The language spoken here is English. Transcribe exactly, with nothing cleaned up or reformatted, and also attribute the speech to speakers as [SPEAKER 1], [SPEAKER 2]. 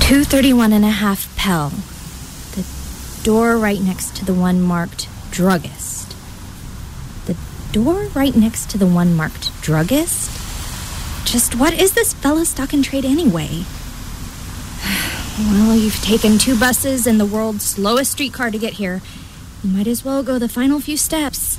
[SPEAKER 1] two thirty-one and a half Pell. The door right next to the one marked druggist. The door right next to the one marked druggist? Just what is this fella stock and trade anyway? Well, you've taken two buses and the world's slowest streetcar to get here. You might as well go the final few steps.